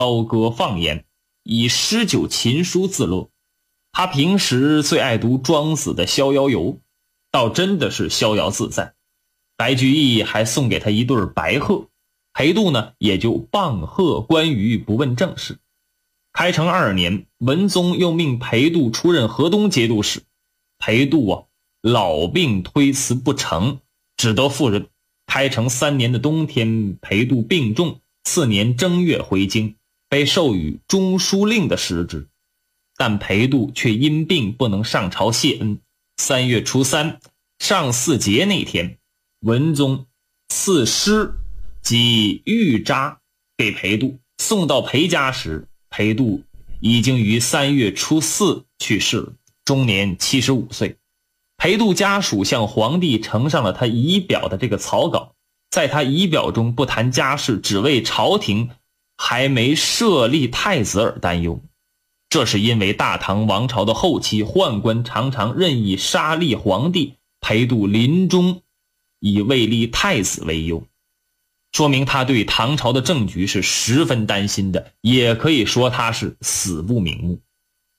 高歌放言，以诗酒琴书自乐。他平时最爱读庄子的《逍遥游》，倒真的是逍遥自在。白居易还送给他一对白鹤，裴度呢也就傍鹤观鱼，不问政事。开成2年，文宗又命裴度出任河东节度使。裴度老病推辞不成，只得赴任。开成3年的冬天，裴度病重，次年正月回京，被授予中书令的实职。但裴度却因病不能上朝谢恩。3月初3，上巳节那天，文宗赐诗及玉札给裴度，送到裴家时，裴度已经于3月初4去世了，终年75岁。裴度家属向皇帝呈上了他仪表的这个草稿，在他仪表中不谈家事，只为朝廷还没设立太子而担忧。这是因为大唐王朝的后期，宦官常常任意杀立皇帝，裴度临终以未立太子为忧，说明他对唐朝的政局是十分担心的，也可以说他是死不瞑目。